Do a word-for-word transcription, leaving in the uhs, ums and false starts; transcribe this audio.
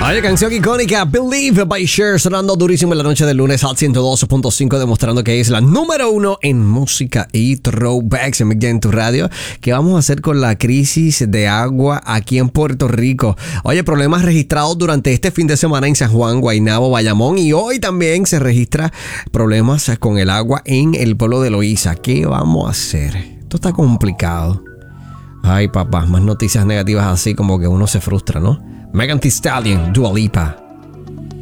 Oye, canción icónica Believe by Cher sonando durísimo en la noche del lunes al ciento dos punto cinco, demostrando que es la número uno en música y throwbacks en, en tu radio. ¿Qué vamos a hacer con la crisis de agua aquí en Puerto Rico? Oye, problemas registrados durante este fin de semana en San Juan, Guaynabo, Bayamón, y hoy también se registra problemas con el agua en el pueblo de Loíza. ¿Qué vamos a hacer? Esto está complicado. Ay, papá, más noticias negativas así como que uno se frustra, ¿no? Megan Thee Stallion, Dua Lipa.